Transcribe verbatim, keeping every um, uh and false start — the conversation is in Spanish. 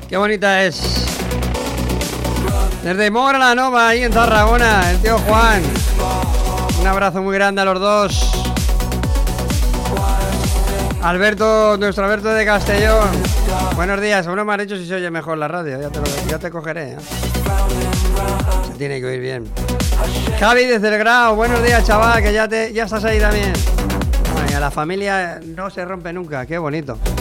Qué bonita es. Desde Mora la Nova, ahí en Tarragona, el tío Juan. Un abrazo muy grande a los dos. Alberto, nuestro Alberto de Castellón. Buenos días, uno me ha dicho si se oye mejor la radio. Ya te, lo, ya te cogeré. ¿eh? Se tiene que oír bien. Javi desde el Grau, buenos días, chaval, que ya, te, ya estás ahí también. Bueno, y a la familia no se rompe nunca, qué bonito.